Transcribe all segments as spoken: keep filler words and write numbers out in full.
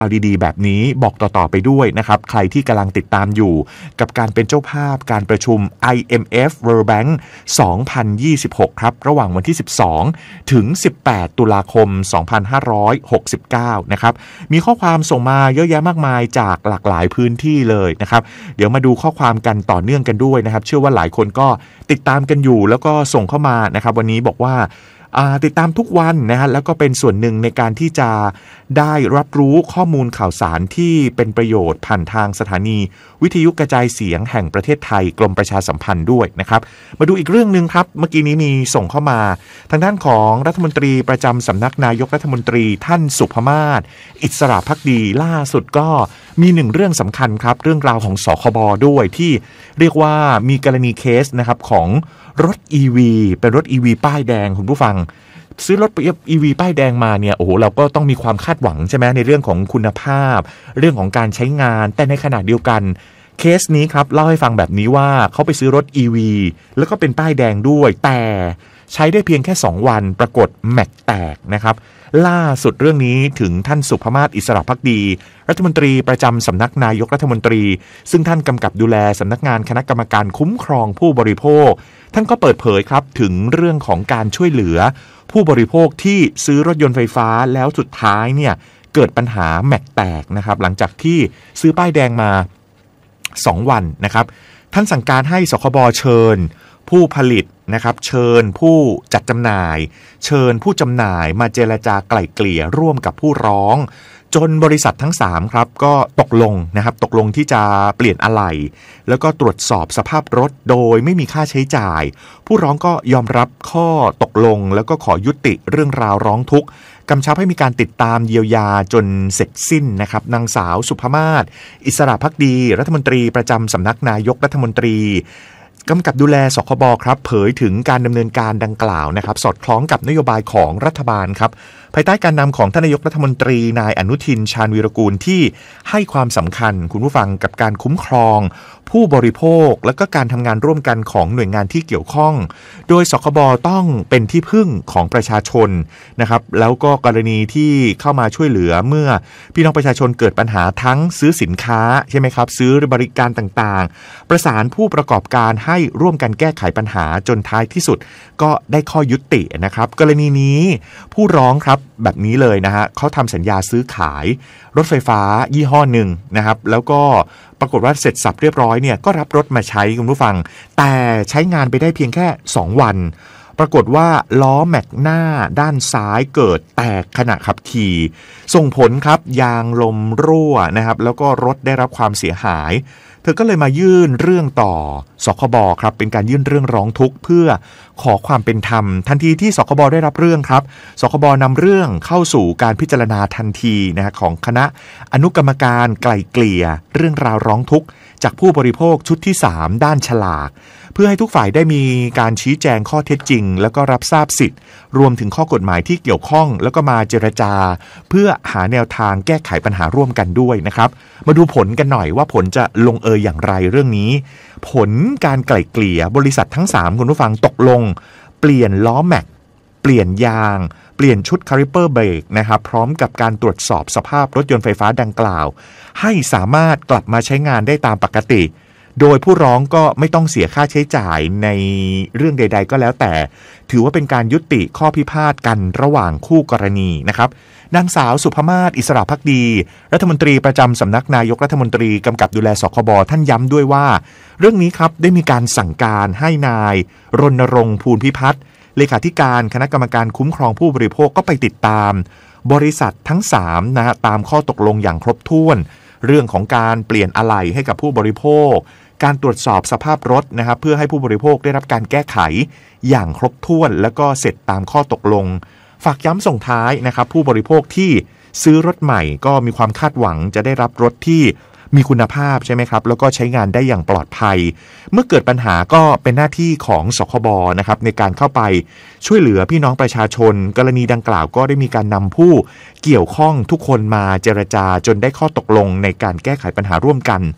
เอาดีๆแบบนี้บอกต่อๆไปด้วยนะครับใครที่กำลังติดตามอยู่กับการเป็นเจ้าภาพการประชุม ไอ เอ็ม เอฟ World Bank สองพันยี่สิบหกครับระหว่างวันที่สิบสองถึงสิบแปดตุลาคมสองพันห้าร้อยหกสิบเก้านะครับมีข้อความส่งมาเยอะแยะมากมายจากหลากหลายพื้นที่เลยนะครับเดี๋ยวมาดูข้อความกันต่อเนื่องกันด้วยนะครับเชื่อว่าหลายคนก็ติดตามกันอยู่แล้วก็ส่งเข้ามานะครับวันนี้บอกว่าติดตามทุกวันนะฮะแล้วก็เป็นส่วนหนึ่งในการที่จะได้รับรู้ข้อมูลข่าวสารที่เป็นประโยชน์ผ่านทางสถานีวิทยุกระจายเสียงแห่งประเทศไทยกรมประชาสัมพันธ์ด้วยนะครับมาดูอีกเรื่องนึงครับเมื่อกี้นี้มีส่งเข้ามาทางด้านของรัฐมนตรีประจำสำนักนายกรัฐมนตรีท่านสุภมาศอิสระภักดีล่าสุดก็มีหนึ่งเรื่องสำคัญครับเรื่องราวของสคบด้วยที่เรียกว่ามีกรณีเคสนะครับของรถ อี วี เป็นรถ อี วี ป้ายแดงคุณผู้ฟังซื้อรถ อี วี ป้ายแดงมาเนี่ยโอ้โหเราก็ต้องมีความคาดหวังใช่ไหมในเรื่องของคุณภาพเรื่องของการใช้งานแต่ในขณะเดียวกันเคสนี้ครับเล่าให้ฟังแบบนี้ว่าเขาไปซื้อรถ อี วี แล้วก็เป็นป้ายแดงด้วยแต่ใช้ได้เพียงแค่สองวันปรากฏแม็กแตกนะครับล่าสุดเรื่องนี้ถึงท่านสุภมาศอิสระภักดีรัฐมนตรีประจำสำนักนายกรัฐมนตรีซึ่งท่านกำกับดูแลสำนักงานคณะกรรมการคุ้มครองผู้บริโภคท่านก็เปิดเผยครับถึงเรื่องของการช่วยเหลือผู้บริโภคที่ซื้อรถยนต์ไฟฟ้าแล้วสุดท้ายเนี่ยเกิดปัญหาแม็กแตกนะครับหลังจากที่ซื้อป้ายแดงมาสองวันนะครับท่านสั่งการให้สคบเชิญผู้ผลิตนะครับเชิญผู้จัดจำหน่ายเชิญผู้จำหน่ายมาเจรจาไกล่เกลี่ยร่วมกับผู้ร้องจนบริษัททั้งสามครับก็ตกลงนะครับตกลงที่จะเปลี่ยนอะไหล่แล้วก็ตรวจสอบสภาพรถโดยไม่มีค่าใช้จ่ายผู้ร้องก็ยอมรับข้อตกลงแล้วก็ขอยุติเรื่องราวร้องทุกข์กำชับให้มีการติดตามเยียวยาจนเสร็จสิ้นนะครับนางสาวสุภมาศอิสระภักดีรัฐมนตรีประจำสำนักนายกรัฐมนตรีกำกับดูแลสคบครับเผยถึงการดำเนินการดังกล่าวนะครับสอดคล้องกับนโยบายของรัฐบาลครับภายใต้การนำของท่านนายกรัฐมนตรีนายอนุทินชาญวีรกูลที่ให้ความสำคัญคุณผู้ฟังกับการคุ้มครองผู้บริโภคและก็การทำงานร่วมกันของหน่วยงานที่เกี่ยวข้องโดยสคบต้องเป็นที่พึ่งของประชาชนนะครับแล้วก็กรณีที่เข้ามาช่วยเหลือเมื่อพี่น้องประชาชนเกิดปัญหาทั้งซื้อสินค้าใช่ไหมครับซื้อบริการต่างๆประสานผู้ประกอบการให้ร่วมกันแก้ไขปัญหาจนท้ายที่สุดก็ได้ข้อยุตินะครับกรณีนี้ผู้ร้องครับแบบนี้เลยนะฮะเขาทำสัญญาซื้อขายรถไฟฟ้ายี่ห้อหนึ่งนะครับแล้วก็ปรากฏว่าเสร็จสับเรียบร้อยเนี่ยก็รับรถมาใช้คุณผู้ฟังแต่ใช้งานไปได้เพียงแค่สองวันปรากฏว่าล้อแม็กหน้าด้านซ้ายเกิดแตกขณะขับขี่ส่งผลครับยางลมรั่วนะครับแล้วก็รถได้รับความเสียหายเธอก็เลยมายื่นเรื่องต่อสคบครับเป็นการยื่นเรื่องร้องทุกข์เพื่อขอความเป็นธรรมทันทีที่สคบได้รับเรื่องครับสคบนำเรื่องเข้าสู่การพิจารณาทันทีนะฮะของคณะอนุกรรมการไกล่เกลี่ยเรื่องราวร้องทุกข์จากผู้บริโภคชุดที่สามด้านฉลากเพื่อให้ทุกฝ่ายได้มีการชี้แจงข้อเท็จจริงแล้วก็รับทราบสิทธิ์รวมถึงข้อกฎหมายที่เกี่ยวข้องแล้วก็มาเจรจาเพื่อหาแนวทางแก้ไขปัญหาร่วมกันด้วยนะครับมาดูผลกันหน่อยว่าผลจะลงเอยอย่างไรเรื่องนี้ผลการไกล่เกลี่ยบริษัททั้งสามคุณผู้ฟังตกลงเปลี่ยนล้อแม็กเปลี่ยนยางเปลี่ยนชุดคาลิเปอร์เบรกนะครับพร้อมกับการตรวจสอบสภาพรถยนต์ไฟฟ้าดังกล่าวให้สามารถกลับมาใช้งานได้ตามปกติโดยผู้ร้องก็ไม่ต้องเสียค่าใช้จ่ายในเรื่องใดๆก็แล้วแต่ถือว่าเป็นการยุติข้อพิพาทกันระหว่างคู่กรณีนะครับนางสาวสุภมาศอิสระภักดีรัฐมนตรีประจำสำนักนายกรัฐมนตรีกำกับดูแลสคบท่านย้ำด้วยว่าเรื่องนี้ครับได้มีการสั่งการให้นายรณรงค์ภูลพิพัฒน์เลขาธิการคณะกรรมการคุ้มครองผู้บริโภคก็ไปติดตามบริษัททั้งสามนะฮะตามข้อตกลงอย่างครบถ้วนเรื่องของการเปลี่ยนอะไหล่ให้กับผู้บริโภคการตรวจสอบสภาพรถนะครับเพื่อให้ผู้บริโภคได้รับการแก้ไขอย่างครบถ้วนแล้วก็เสร็จตามข้อตกลงฝากย้ำส่งท้ายนะครับผู้บริโภคที่ซื้อรถใหม่ก็มีความคาดหวังจะได้รับรถที่มีคุณภาพใช่ไหมครับแล้วก็ใช้งานได้อย่างปลอดภัยเมื่อเกิดปัญหาก็เป็นหน้าที่ของสคบนะครับในการเข้าไปช่วยเหลือพี่น้องประชาชนกรณีดังกล่าวก็ได้มีการนำผู้เกี่ยวข้องทุกคนมาเจรจาจนได้ข้อตกลงในการแก้ไขปัญหาร่วมกัน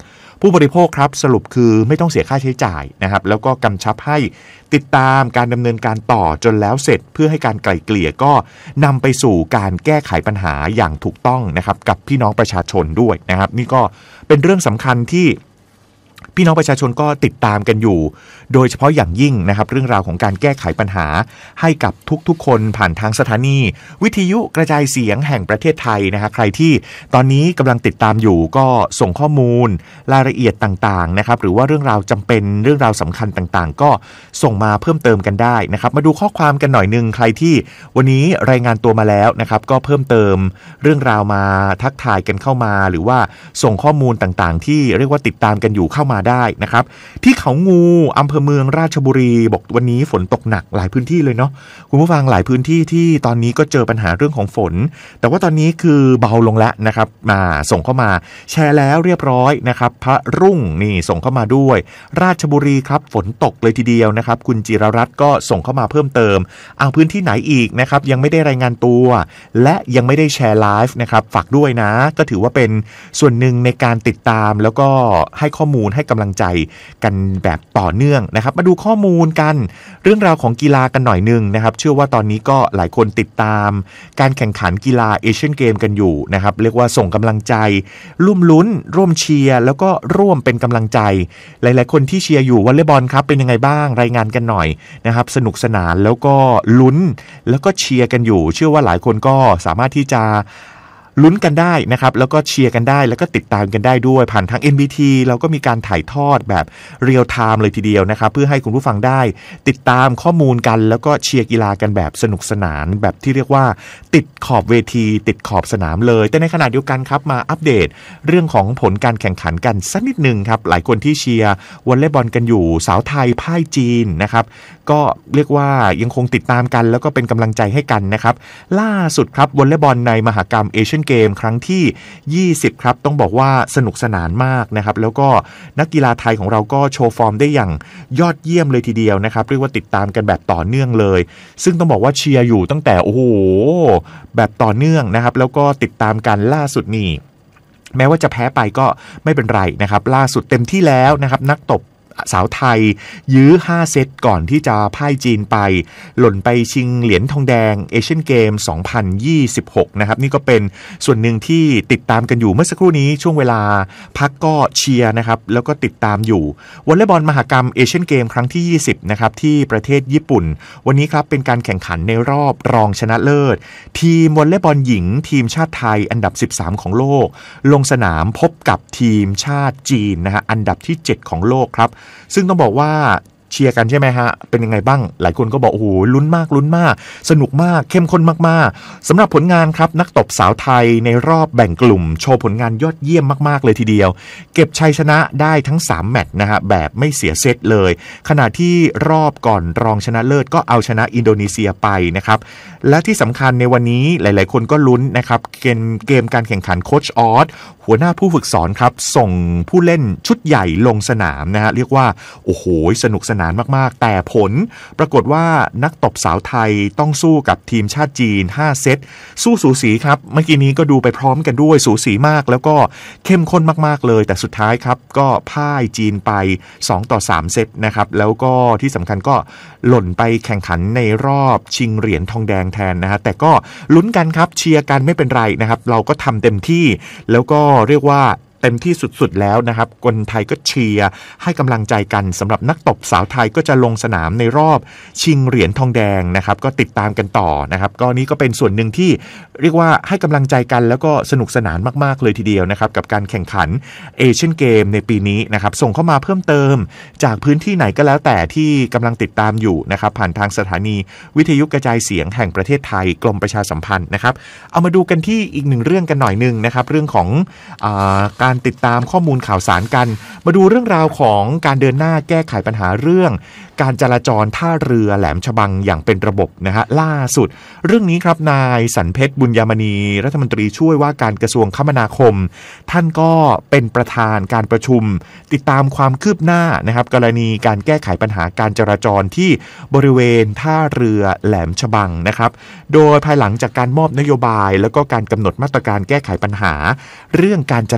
ผู้บริโภคครับสรุปคือไม่ต้องเสียค่าใช้จ่ายนะครับแล้วก็กำชับให้ติดตามการดำเนินการต่อจนแล้วเสร็จเพื่อให้การไกล่เกลี่ยก็นำไปสู่การแก้ไขปัญหาอย่างถูกต้องนะครับกับพี่น้องประชาชนด้วยนะครับนี่ก็เป็นเรื่องสำคัญที่พี่น้องประชาชนก็ติดตามกันอยู่โดยเฉพาะอย่างยิ่งนะครับเรื่องราวของการแก้ไขปัญหาให้กับทุกๆคนผ่านทางสถานีวิทยุกระจายเสียงแห่งประเทศไทยนะฮะใครที่ตอนนี้กำลังติดตามอยู่ก็ส่งข้อมูลรายละเอียดต่างๆนะครับหรือว่าเรื่องราวจำเป็นเรื่องราวสำคัญต่างๆก็ส่งมาเพิ่มเติมกันได้นะครับมาดูข้อความกันหน่อยนึงใครที่วันนี้รายงานตัวมาแล้วนะครับก็เพิ่มเติมเรื่องราวมาทักทายกันเข้ามาหรือว่าส่งข้อมูลต่างๆที่เรียกว่าติดตามกันอยู่เข้ามาได้นะครับที่เขางูอำเภอเมืองราชบุรีบอกวันนี้ฝนตกหนักหลายพื้นที่เลยเนาะคุณผู้ฟังหลายพื้นที่ที่ตอนนี้ก็เจอปัญหาเรื่องของฝนแต่ว่าตอนนี้คือเบาลงแล้วนะครับมาส่งเข้ามาแชร์แล้วเรียบร้อยนะครับพระรุ่งนี่ส่งเข้ามาด้วยราชบุรีครับฝนตกเลยทีเดียวนะครับคุณจิรรัตน์ก็ส่งเข้ามาเพิ่มเติมเอาพื้นที่ไหนอีกนะครับยังไม่ได้รายงานตัวและยังไม่ได้แชร์ไลฟ์นะครับฝากด้วยนะก็ถือว่าเป็นส่วนหนึ่งในการติดตามแล้วก็ให้ข้อมูลให้กำลังใจกันแบบต่อเนื่องนะครับมาดูข้อมูลกันเรื่องราวของกีฬากันหน่อยนึงนะครับเชื่อว่าตอนนี้ก็หลายคนติดตามการแข่งขันกีฬาเอเชียนเกมกันอยู่นะครับเรียกว่าส่งกำลังใจร่วมลุ้นร่วมเชียร์แล้วก็ร่วมเป็นกำลังใจหลายๆคนที่เชียร์อยู่วอลเลย์บอลครับเป็นยังไงบ้างรายงานกันหน่อยนะครับสนุกสนานแล้วก็ลุ้นแล้วก็เชียร์กันอยู่เชื่อว่าหลายคนก็สามารถที่จะลุ้นกันได้นะครับแล้วก็เชียร์กันได้แล้วก็ติดตามกันได้ด้วยผ่านทาง เอ็น บี ที เราก็มีการถ่ายทอดแบบเรียลไทม์เลยทีเดียวนะครับเพื่อให้คุณผู้ฟังได้ติดตามข้อมูลกันแล้วก็เชียร์กีฬากันแบบสนุกสนานแบบที่เรียกว่าติดขอบเวทีติดขอบสนามเลยแต่ในขณะเดียวกันครับมาอัปเดตเรื่องของผลการแข่งขันกันสักนิดนึงครับหลายคนที่เชียร์วอลเลย์บอลกันอยู่สาวไทยพ่ายจีนนะครับก็เรียกว่ายังคงติดตามกันแล้วก็เป็นกำลังใจให้กันนะครับล่าสุดครับวอลเลย์บอลในมหกรรมเอเชียนเกมครั้งที่ยี่สิบครับต้องบอกว่าสนุกสนานมากนะครับแล้วก็นักกีฬาไทยของเราก็โชว์ฟอร์มได้อย่างยอดเยี่ยมเลยทีเดียวนะครับเรียกว่าติดตามกันแบบต่อเนื่องเลยซึ่งต้องบอกว่าเชียร์อยู่ตั้งแต่โอ้โหแบบต่อเนื่องนะครับแล้วก็ติดตามกันล่าสุดนี่แม้ว่าจะแพ้ไปก็ไม่เป็นไรนะครับล่าสุดเต็มที่แล้วนะครับนักตบสาวไทยยื้อห้าเซตก่อนที่จะพ่ายจีนไปหล่นไปชิงเหรียญทองแดงเอเชียนเกมสองพันยี่สิบหกนะครับนี่ก็เป็นส่วนหนึ่งที่ติดตามกันอยู่เมื่อสักครู่นี้ช่วงเวลาพักก็เชียร์นะครับแล้วก็ติดตามอยู่วอลเลย์บอลมหกรรมเอเชียนเกมครั้งที่ยี่สิบนะครับที่ประเทศญี่ปุ่นวันนี้ครับเป็นการแข่งขันในรอบรองชนะเลิศทีมวอลเลย์บอลหญิงทีมชาติไทยอันดับสิบสามของโลกลงสนามพบกับทีมชาติจีนนะฮะอันดับที่เจ็ดของโลกครับซึ่งต้องบอกว่าเชียร์กันใช่ไหมฮะเป็นยังไงบ้างหลายคนก็บอกโอ้โหลุ้นมากลุ้นมากสนุกมากเข้มข้นมากๆสำหรับผลงานครับนักตบสาวไทยในรอบแบ่งกลุ่มโชว์ผลงานยอดเยี่ยมมากๆเลยทีเดียวเก็บชัยชนะได้ทั้งสามแมตช์นะฮะแบบไม่เสียเซตเลยขณะที่รอบก่อนรองชนะเลิศก็เอาชนะอินโดนีเซียไปนะครับและที่สำคัญในวันนี้หลายๆคนก็ลุ้นนะครับเกมเกมการแข่งขันโค้ชออสหัวหน้าผู้ฝึกสอนครับส่งผู้เล่นชุดใหญ่ลงสนามนะฮะเรียกว่าโอ้โหสนุกสนานมากๆแต่ผลปรากฏว่านักตบสาวไทยต้องสู้กับทีมชาติจีนห้าเซตสู้สูสีครับเมื่อกี้นี้ก็ดูไปพร้อมกันด้วยสูสีมากแล้วก็เข้มข้นมากๆเลยแต่สุดท้ายครับก็พ่ายจีนไปสองต่อสามเซตนะครับแล้วก็ที่สำคัญก็หล่นไปแข่งขันในรอบชิงเหรียญทองแดงแทนนะฮะแต่ก็ลุ้นกันครับเชียร์กันไม่เป็นไรนะครับเราก็ทำเต็มที่แล้วก็เรียกว่าเต็มที่สุดๆแล้วนะครับคนไทยก็เชียร์ให้กำลังใจกันสำหรับนักตบสาวไทยก็จะลงสนามในรอบชิงเหรียญทองแดงนะครับก็ติดตามกันต่อนะครับก็นี้ก็เป็นส่วนหนึ่งที่เรียกว่าให้กำลังใจกันแล้วก็สนุกสนานมากๆเลยทีเดียวนะครับกับการแข่งขันเอเชียนเกมในปีนี้นะครับส่งเข้ามาเพิ่มเติมจากพื้นที่ไหนก็แล้วแต่ที่กำลังติดตามอยู่นะครับผ่านทางสถานีวิทยุกระจายเสียงแห่งประเทศไทยกรมประชาสัมพันธ์นะครับเอามาดูกันที่อีกหนึ่งเรื่องกันหน่อยนึงนะครับเรื่องของอ่าการติดตามข้อมูลข่าวสารกันมาดูเรื่องราวของการเดินหน้าแก้ไขปัญหาเรื่องการจราจรท่าเรือแหลมฉบังอย่างเป็นระบบนะฮะล่าสุดเรื่องนี้ครับนายสันเพชรบุญยามณีรัฐมนตรีช่วยว่าการกระทรวงคมนาคมท่านก็เป็นประธานการประชุมติดตามความคืบหน้านะครับกรณีการแก้ไขปัญหาการจราจรที่บริเวณท่าเรือแหลมฉบังนะครับโดยภายหลังจากการมอบนโยบายแล้วก็การกำหนดมาตรการแก้ไขปัญหาเรื่องการจราจร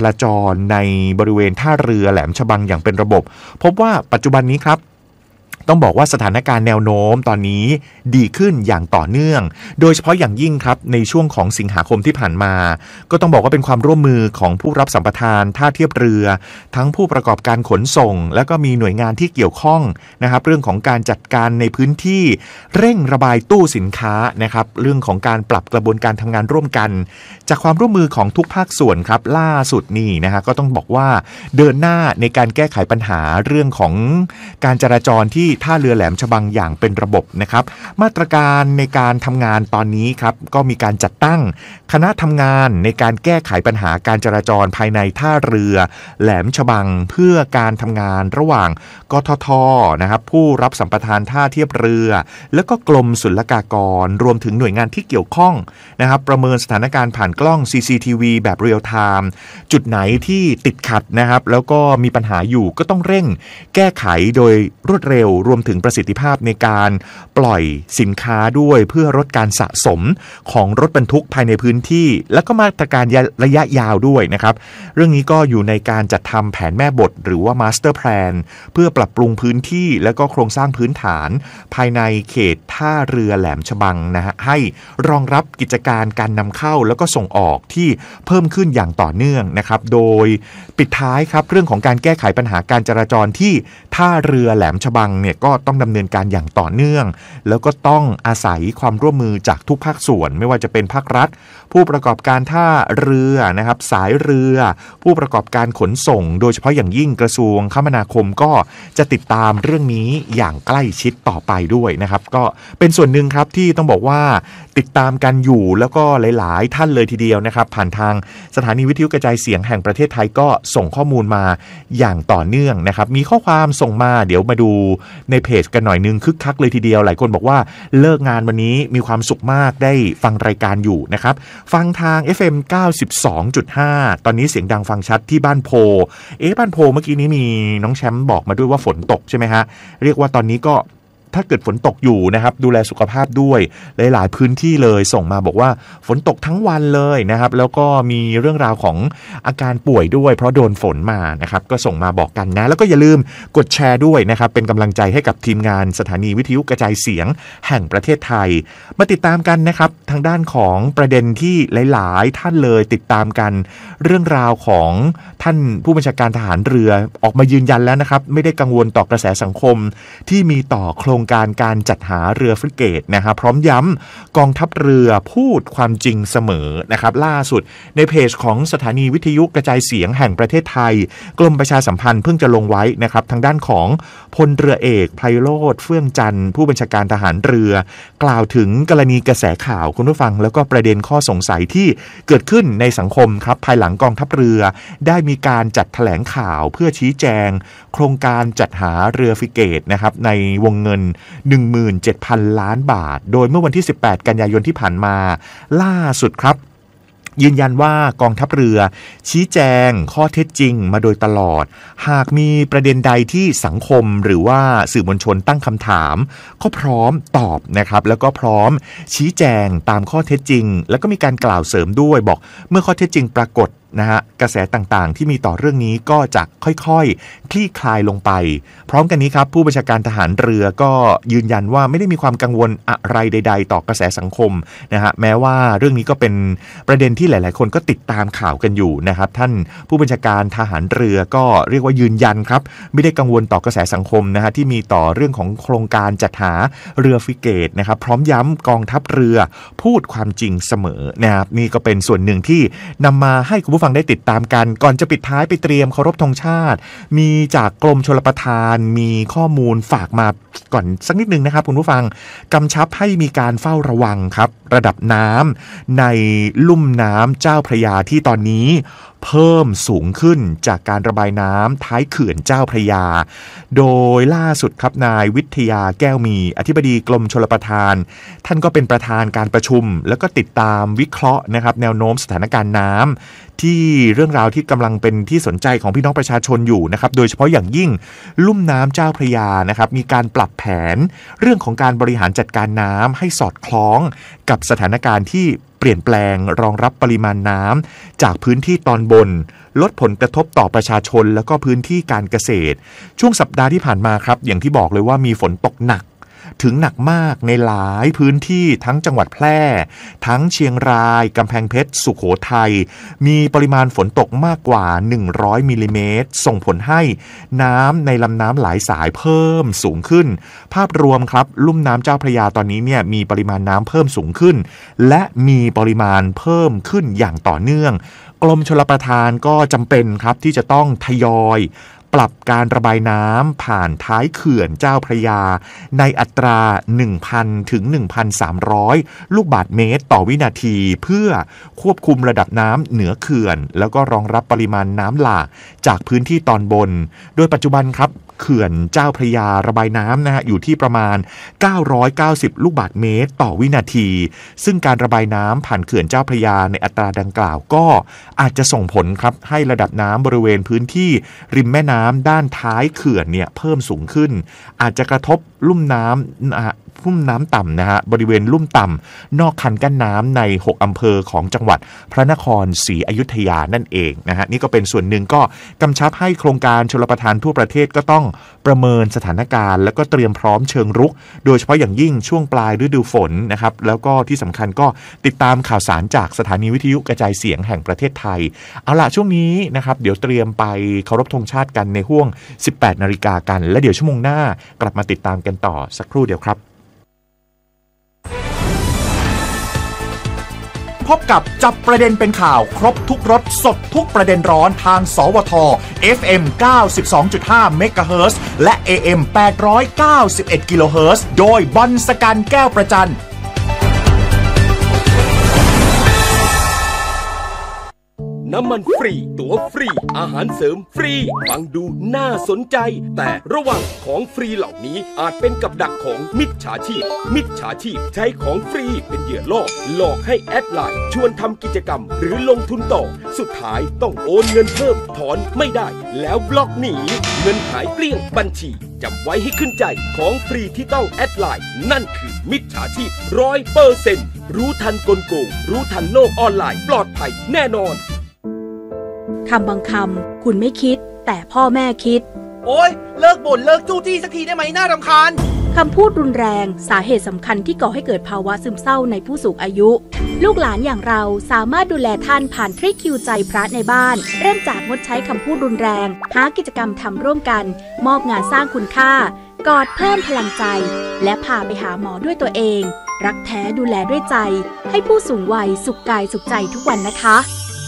รในบริเวณท่าเรือแหลมฉบังอย่างเป็นระบบพบว่าปัจจุบันนี้ครับต้องบอกว่าสถานการณ์แนวโน้มตอนนี้ดีขึ้นอย่างต่อเนื่องโดยเฉพาะอย่างยิ่งครับในช่วงของสิงหาคมที่ผ่านมาก็ต้องบอกว่าเป็นความร่วมมือของผู้รับสัมปทานท่าเทียบเรือทั้งผู้ประกอบการขนส่งและก็มีหน่วยงานที่เกี่ยวข้องนะครับเรื่องของการจัดการในพื้นที่เร่งระบายตู้สินค้านะครับเรื่องของการปรับกระบวนการทำงานร่วมกันจากความร่วมมือของทุกภาคส่วนครับล่าสุดนี่นะฮะก็ต้องบอกว่าเดินหน้าในการแก้ไขปัญหาเรื่องของการจราจรที่ท่าเรือแหลมฉบังอย่างเป็นระบบนะครับมาตรการในการทำงานตอนนี้ครับก็มีการจัดตั้งคณะทำงานในการแก้ไขปัญหาการจราจรภายในท่าเรือแหลมฉบังเพื่อการทำงานระหว่างกทท.นะครับผู้รับสัมปทานท่าเทียบเรือแล้วก็กรมศุลกากรรวมถึงหน่วยงานที่เกี่ยวข้องนะครับประเมินสถานการณ์ผ่านกล้อง ซี ซี ที วี แบบเรียลไทม์จุดไหนที่ติดขัดนะครับแล้วก็มีปัญหาอยู่ก็ต้องเร่งแก้ไขโดยรวดเร็วรวมถึงประสิทธิภาพในการปล่อยสินค้าด้วยเพื่อลดการสะสมของรถบรรทุกภายในพื้นที่และก็มาตรการระยะยาวด้วยนะครับเรื่องนี้ก็อยู่ในการจัดทำแผนแม่บทหรือว่า Master Plan เพื่อปรับปรุงพื้นที่และก็โครงสร้างพื้นฐานภายในเขตท่าเรือแหลมฉบังนะฮะให้รองรับกิจการการนำเข้าแล้วก็ส่งออกที่เพิ่มขึ้นอย่างต่อเนื่องนะครับโดยปิดท้ายครับเรื่องของการแก้ไขปัญหาการจราจรที่ท่าเรือแหลมฉบังเนี่ยก็ต้องดำเนินการอย่างต่อเนื่องแล้วก็ต้องอาศัยความร่วมมือจากทุกภาคส่วนไม่ว่าจะเป็นภาครัฐผู้ประกอบการท่าเรือนะครับสายเรือผู้ประกอบการขนส่งโดยเฉพาะอย่างยิ่งกระทรวงคมนาคมก็จะติดตามเรื่องนี้อย่างใกล้ชิดต่อไปด้วยนะครับก็เป็นส่วนหนึ่งครับที่ต้องบอกว่าติดตามกันอยู่แล้วก็หลายๆท่านเลยทีเดียวนะครับผ่านทางสถานีวิทยุกระจายเสียงแห่งประเทศไทยก็ส่งข้อมูลมาอย่างต่อเนื่องนะครับมีข้อความส่งมาเดี๋ยวมาดูในเพจกันหน่อยนึงคึกคักเลยทีเดียวหลายคนบอกว่าเลิกงานวันนี้มีความสุขมากได้ฟังรายการอยู่นะครับฟังทาง เอฟ เอ็ม เก้าสิบสองจุดห้า ตอนนี้เสียงดังฟังชัดที่บ้านโพเอ๊ะบ้านโพเมื่อกี้นี้มีน้องแชมป์บอกมาด้วยว่าฝนตกใช่ไหมฮะเรียกว่าตอนนี้ก็ ถ้าเกิดฝนตกอยู่นะครับดูแลสุขภาพด้วยหลายๆพื้นที่เลยส่งมาบอกว่าฝนตกทั้งวันเลยนะครับแล้วก็มีเรื่องราวของอาการป่วยด้วยเพราะโดนฝนมานะครับก็ส่งมาบอกกันนะแล้วก็อย่าลืมกดแชร์ด้วยนะครับเป็นกำลังใจให้กับทีมงานสถานีวิทยุกระจายเสียงแห่งประเทศไทยมาติดตามกันนะครับทางด้านของประเด็นที่หลายๆท่านเลยติดตามกันเรื่องราวของท่านผู้บัญชาการทหารเรือออกมายืนยันแล้วนะครับไม่ได้กังวลต่อกระแสสังคมที่มีต่อโครงการการจัดหาเรือฟริเกตนะครับพร้อมย้ำกองทัพเรือพูดความจริงเสมอนะครับล่าสุดในเพจของสถานีวิทยุกระจายเสียงแห่งประเทศไทยกรมประชาสัมพันธ์เพิ่งจะลงไว้นะครับทางด้านของพลเรือเอกไพโรจน์เฟื่องจันทร์ผู้บัญชาการทหารเรือกล่าวถึงกรณีกระแสข่าวคุณผู้ฟังแล้วก็ประเด็นข้อสงสัยที่เกิดขึ้นในสังคมครับภายหลังกองทัพเรือได้มีการจัดแถลงข่าวเพื่อชี้แจงโครงการจัดหาเรือฟริเกตนะครับในวงเงิน หนึ่งหมื่นเจ็ดพัน ล้านบาทโดยเมื่อวันที่สิบแปดกันยายนที่ผ่านมาล่าสุดครับยืนยันว่ากองทัพเรือชี้แจงข้อเท็จจริงมาโดยตลอดหากมีประเด็นใดที่สังคมหรือว่าสื่อมวลชนตั้งคำถามก็พร้อมตอบนะครับแล้วก็พร้อมชี้แจงตามข้อเท็จจริงแล้วก็มีการกล่าวเสริมด้วยบอกเมื่อข้อเท็จจริงปรากฏนะฮะกระแสต่างๆที่มีต่อเรื่องนี้ก็จะค่อยๆคลี่คลายลงไปพร้อมกันนี้ครับผู้บัญชาการทหารเรือก็ยืนยันว่าไม่ได้มีความกังวลอะไรใดๆต่อกระแสสังคมนะฮะแม้ว่าเรื่องนี้ก็เป็นประเด็นที่หลายๆคนก็ติดตามข่าวกันอยู่นะครับท่านผู้บัญชาการทหารเรือก็เรียกว่ายืนยันครับไม่ได้กังวลต่อกระแสสังคมนะฮะที่มีต่อเรื่องของโครงการจัดหาเรือฟริเกตนะครับพร้อมย้ำกองทัพเรือพูดความจริงเสมอนะครับนี่ก็เป็นส่วนหนึ่งที่นำมาให้คุณผู้ฟังได้ติดตามกันก่อนจะปิดท้ายไปเตรียมเคารพธงชาติมีจากกรมชลประทานมีข้อมูลฝากมาก่อนสักนิดนึงนะครับคุณผู้ฟังกำชับให้มีการเฝ้าระวังครับระดับน้ำในลุ่มน้ำเจ้าพระยาที่ตอนนี้เพิ่มสูงขึ้นจากการระบายน้ำท้ายเขื่อนเจ้าพระยาโดยล่าสุดครับนายวิทยาแก้วมีอธิบดีกรมชลประทานท่านก็เป็นประธานการประชุมแล้วก็ติดตามวิเคราะห์นะครับแนวโน้มสถานการณ์น้ำที่ที่เรื่องราวที่กำลังเป็นที่สนใจของพี่น้องประชาชนอยู่นะครับโดยเฉพาะอย่างยิ่งลุ่มน้ำเจ้าพระยานะครับมีการปรับแผนเรื่องของการบริหารจัดการน้ำให้สอดคล้องกับสถานการณ์ที่เปลี่ยนแปลงรองรับปริมาณน้ำจากพื้นที่ตอนบนลดผลกระทบต่อประชาชนแล้วก็พื้นที่การเกษตรช่วงสัปดาห์ที่ผ่านมาครับอย่างที่บอกเลยว่ามีฝนตกหนักถึงหนักมากในหลายพื้นที่ทั้งจังหวัดแพร่ทั้งเชียงรายกำแพงเพชรสุโขทัยมีปริมาณฝนตกมากกว่าหนึ่งร้อยมิลลิเมตรส่งผลให้น้ำในลำน้ำหลายสายเพิ่มสูงขึ้นภาพรวมครับลุ่มน้ำเจ้าพระยาตอนนี้เนี่ยมีปริมาณน้ำเพิ่มสูงขึ้นและมีปริมาณเพิ่มขึ้นอย่างต่อเนื่องกรมชลประทานก็จำเป็นครับที่จะต้องทยอยปรับการระบายน้ำผ่านท้ายเขื่อนเจ้าพระยาในอัตรา หนึ่งพัน ถึง หนึ่งพันสามร้อย ลูกบาศก์เมตรต่อวินาทีเพื่อควบคุมระดับน้ำเหนือเขื่อนแล้วก็รองรับปริมาณน้ำหลากจากพื้นที่ตอนบนโดยปัจจุบันครับเขื่อนเจ้าพระยาระบายน้ำนะฮะอยู่ที่ประมาณเก้าร้อยเก้าสิบลูกบาศก์เมตรต่อวินาทีซึ่งการระบายน้ำผ่านเขื่อนเจ้าพระยาในอัตราดังกล่าวก็อาจจะส่งผลครับให้ระดับน้ำบริเวณพื้นที่ริมแม่น้ำด้านท้ายเขื่อนเนี่ยเพิ่มสูงขึ้นอาจจะกระทบลุ่มน้ำนะฮะลุ่มน้ำต่ำนะฮะบริเวณลุ่มต่ำนอกคันกั้นน้ำในหกอำเภอของจังหวัดพระนครศรีอยุธยานั่นเองนะฮะนี่ก็เป็นส่วนหนึ่งก็กำชับให้โครงการชลประทานทั่วประเทศก็ต้องประเมินสถานการณ์แล้วก็เตรียมพร้อมเชิงรุกโดยเฉพาะอย่างยิ่งช่วงปลายฤดูฝนนะครับแล้วก็ที่สำคัญก็ติดตามข่าวสารจากสถานีวิทยุกระจายเสียงแห่งประเทศไทยเอาล่ะช่วงนี้นะครับเดี๋ยวเตรียมไปเคารพธงชาติกันในห้วง สิบแปดนาฬิกากันและเดี๋ยวชั่วโมงหน้ากลับมาติดตามกันต่อสักครู่เดียวครับพบกับจับประเด็นเป็นข่าวครบทุกรสสดทุกประเด็นร้อนทางสวท เอฟ เอ็ม เก้าสิบสองจุดห้า เมกะเฮิรตซ์และ เอ เอ็ม แปดร้อยเก้าสิบเอ็ด กิโลเฮิรตซ์โดยบอลสกันแก้วประจันน้ำมันฟรีตั๋วฟรีอาหารเสริมฟรีฟังดูน่าสนใจแต่ระวังของฟรีเหล่านี้อาจเป็นกับดักของมิจฉาชีพมิจฉาชีพใช้ของฟรีเป็นเหยื่อล่อหลอกให้แอดไลน์ชวนทำกิจกรรมหรือลงทุนต่อสุดท้ายต้องโอนเงินเพิ่มถอนไม่ได้แล้วบล็อกหนีเงินหายเกลี้ยงบัญชีจำไว้ให้ขึ้นใจของฟรีที่ต้องแอดไลน์นั่นคือมิจฉาชีพ ร้อยเปอร์เซ็นต์ รู้ทันกลโกงรู้ทันโลกออนไลน์ปลอดภัยแน่นอนคำบางคำคุณไม่คิดแต่พ่อแม่คิดโอ๊ยเลิกบ่นเลิกจู้จี้สักทีได้ไหมน่ารำคาญคำพูดรุนแรงสาเหตุสำคัญที่ก่อให้เกิดภาวะซึมเศร้าในผู้สูงอายุลูกหลานอย่างเราสามารถดูแลท่านผ่านทริคคิวใจพระในบ้านเริ่มจากงดใช้คำพูดรุนแรงหากิจกรรมทำร่วมกันมอบงานสร้างคุณค่ากอดเพิ่มพลังใจและพาไปหาหมอด้วยตัวเองรักแท้ดูแลด้วยใจให้ผู้สูงวัยสุขกายสุขใจทุกวันนะคะ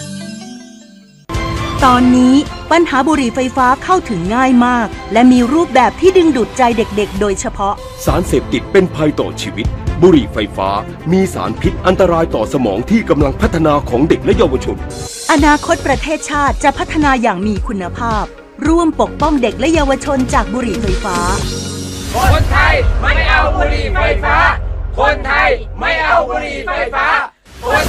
ตอนนี้ปัญหาบุหรี่ไฟฟ้าเข้าถึงง่ายมากและมีรูปแบบที่ดึงดูดใจเด็กๆโดยเฉพาะสารเสพติดเป็นภัยต่อชีวิตบุหรี่ไฟฟ้ามีสารพิษอันตรายต่อสมองที่กำลังพัฒนาของเด็กและเยาวชนอนาคตประเทศชาติจะพัฒนาอย่างมีคุณภาพร่วมปกป้องเด็กและเยาวชนจากบุหรี่ไฟฟ้าคนไทยไม่เอาบุหรี่ไฟฟ้าคนไทยไม่เอาบุหรี่ไฟฟ้าคน